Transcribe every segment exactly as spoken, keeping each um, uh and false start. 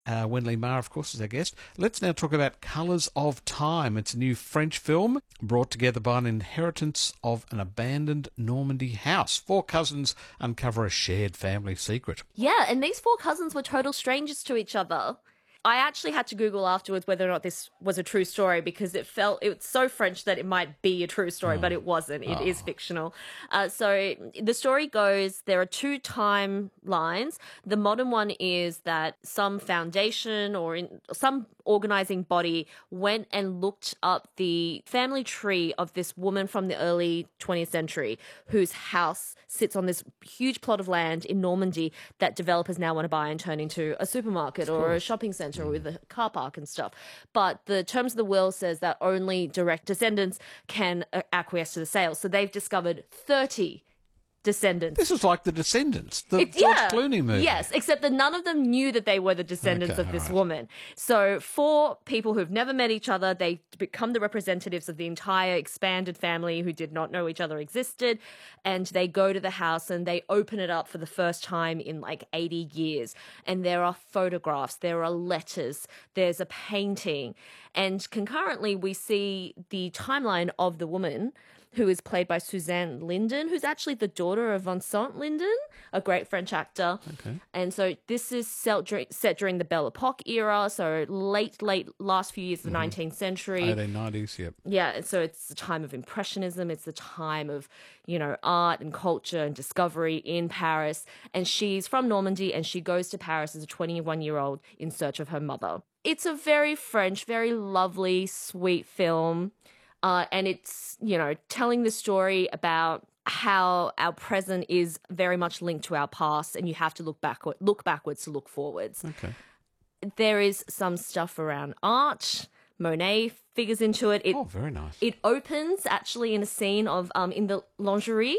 Uh, Wenley Ma, of course, is our guest. Let's now talk about Colours of Time. It's a new French film brought together by an inheritance of an abandoned Normandy house. Four cousins uncover a shared family secret. Yeah, and these four cousins were total strangers to each other. I actually had to Google afterwards whether or not this was a true story because it felt it was so French that it might be a true story, oh. but it wasn't. It oh. is fictional. Uh, so the story goes, there are two timelines. The modern one is that some foundation or in, some organizing body went and looked up the family tree of this woman from the early twentieth century whose house sits on this huge plot of land in Normandy that developers now want to buy and turn into a supermarket or a shopping centre with a car park and stuff. But the terms of the will says that only direct descendants can acquiesce to the sale. So they've discovered thirty descendants. This is like The Descendants, the it's, George yeah, Clooney movie. Yes, except that none of them knew that they were the descendants okay, of this right. woman. So four people who've never met each other, they become the representatives of the entire expanded family who did not know each other existed, and they go to the house and they open it up for the first time in like eighty years. And there are photographs, there are letters, there's a painting, and concurrently we see the timeline of the woman who is played by Suzanne Linden, who's actually the daughter of Vincent Linden, a great French actor. Okay. And so this is set during the Belle Epoque era, so late, late last few years of the mm-hmm. nineteenth century. eighteen nineties, yep. Yeah, and so it's the time of Impressionism. It's the time of, you know, art and culture and discovery in Paris. And she's from Normandy and she goes to Paris as a twenty-one-year-old in search of her mother. It's a very French, very lovely, sweet film. Uh, and it's, you know, telling the story about how our present is very much linked to our past and you have to look backward, look backwards to look forwards. Okay. There is some stuff around art. Monet figures into it. it oh, very nice. It opens actually in a scene of um in the lingerie.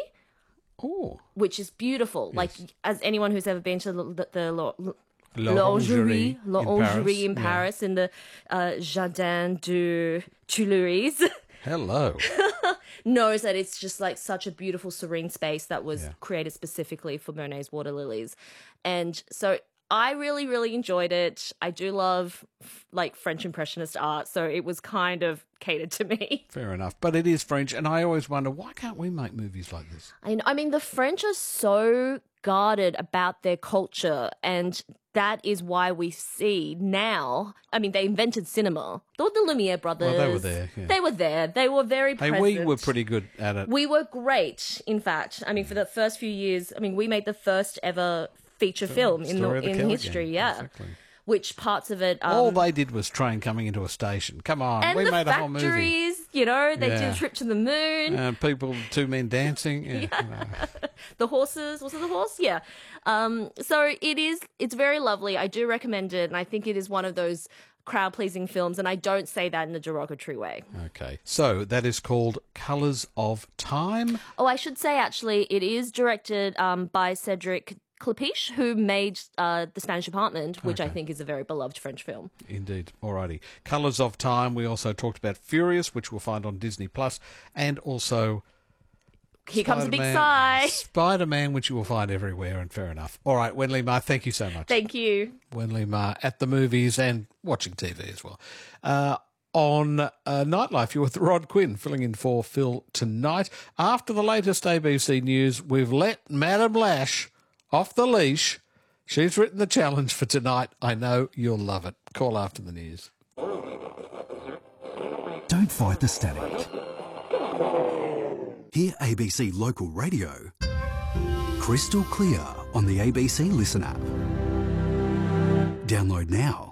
Oh. Which is beautiful. Yes. Like, as anyone who's ever been to the... the, the Lingerie, lingerie in Paris, yeah. in the uh, Jardin de Tuileries. Hello. knows that it's just like such a beautiful, serene space that was yeah. created specifically for Monet's Water Lilies. And so I really, really enjoyed it. I do love like French Impressionist art, so it was kind of catered to me. Fair enough. But it is French, and I always wonder, why can't we make movies like this? I, I mean, the French are so guarded about their culture, and that is why we see now, I mean, they invented cinema. The, the Lumiere brothers. Well, they were there, yeah. They were there. They were very present. Hey, we were pretty good at it. We were great, in fact. I mean, for the first few years, I mean, we made the first ever feature So, film in, the, Story of the in Kill history, Again. yeah. Exactly. Which parts of it... Um, All they did was train coming into a station. Come on, and we the made a whole movie. factories, you know, they Yeah. did a trip to the moon. And people, two men dancing. Yeah. Yeah. You know. The horses, was it the horse? Yeah. Um, so it is, it's very lovely. I do recommend it, and I think it is one of those crowd-pleasing films, and I don't say that in a derogatory way. Okay. So that is called Colours of Time. Oh, I should say, actually, it is directed um, by Cedric Clapiche, who made uh, The Spanish Apartment, which Okay. I think is a very beloved French film. Indeed. Alrighty. Colours of Time. We also talked about Furious, which we'll find on Disney Plus, and also Here comes a big Spider-Man- sigh. Spider-Man, which you will find everywhere, and fair enough. All right, Wenley Ma, thank you so much. Thank you. Wenley Ma at the movies and watching T V as well. Uh, on uh, Nightlife, you're with Rod Quinn, filling in for Phil tonight. After the latest A B C news, we've let Madame Lash off the leash. She's written the challenge for tonight. I know you'll love it. Call after the news. Don't fight the static. Hear A B C Local Radio crystal clear on the A B C Listen app. Download now.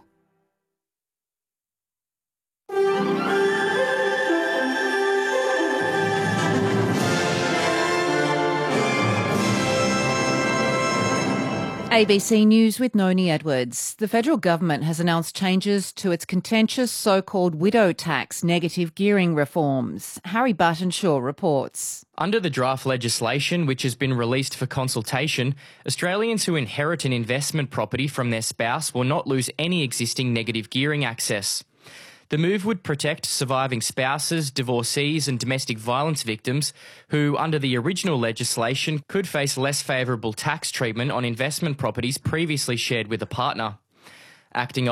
A B C News with Noni Edwards. The federal government has announced changes to its contentious so-called widow tax negative gearing reforms. Harry Buttonshaw reports. Under the draft legislation, which has been released for consultation, Australians who inherit an investment property from their spouse will not lose any existing negative gearing access. The move would protect surviving spouses, divorcees and domestic violence victims who, under the original legislation, could face less favourable tax treatment on investment properties previously shared with a partner. acting